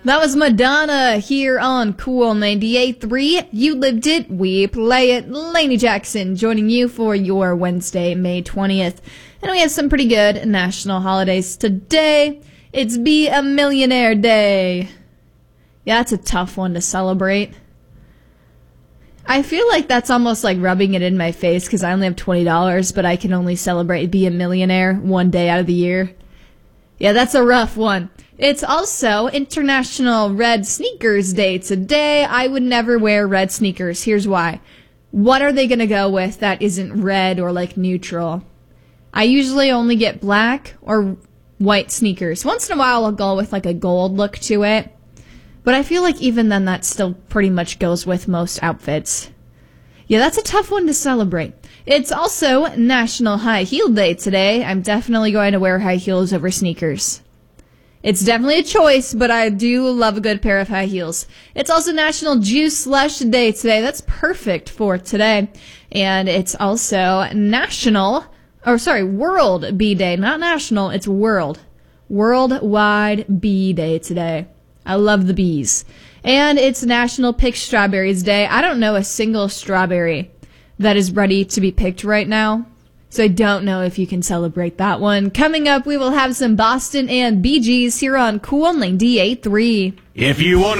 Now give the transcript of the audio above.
That was Madonna here on Cool 98.3. You lived it, we play it. Lainey Jackson joining you for your Wednesday, May 20th. And we have some pretty good national holidays today. It's Be a Millionaire Day. Yeah, that's a tough one to celebrate. I feel like that's almost like rubbing it in my face because I only have $20, but I can only celebrate Be a Millionaire one day out of the year. Yeah, that's a rough one. It's also International Red Sneakers Day today. I would never wear red sneakers. Here's why. What are they going to go with that isn't red or like neutral? I usually only get black or white sneakers. Once in a while I'll go with like a gold look to it. But I feel like even then that still pretty much goes with most outfits. Yeah, that's a tough one to celebrate. It's also National High Heel Day today. I'm definitely going to wear high heels over sneakers. It's definitely a choice, but I do love a good pair of high heels. It's also National Juice Slush Day today. That's perfect for today. And it's also World Bee Day. Not national, it's world. Worldwide Bee Day today. I love the bees. And it's National Pick Strawberries Day. I don't know a single strawberry that is ready to be picked right now. So I don't know if you can celebrate that one. Coming up, we will have some Boston and Bee Gees here on Cool 98.3. If you want